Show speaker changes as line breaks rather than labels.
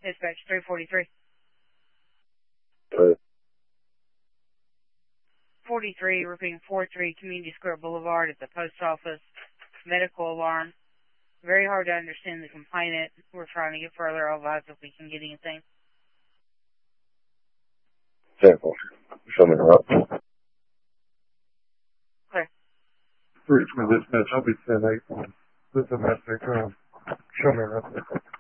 Dispatch 343. 43, repeating 43, Community Square Boulevard at the post office. Medical alarm. Very hard to understand the complainant. We're trying to get further. I'll advise if we can get anything.
Sample. Show me her up.
Clear.
Richmond Dispatch, I'll be 10-8. This is a domestic. Show me her up.